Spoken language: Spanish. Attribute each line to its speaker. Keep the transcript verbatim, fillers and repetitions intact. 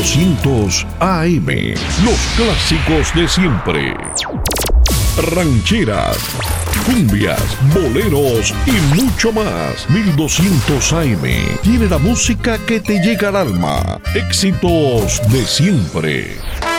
Speaker 1: doscientos A M. Los clásicos de siempre. Rancheras, cumbias, boleros y mucho más. mil doscientos A M tiene la música que te llega al alma. Éxitos de siempre.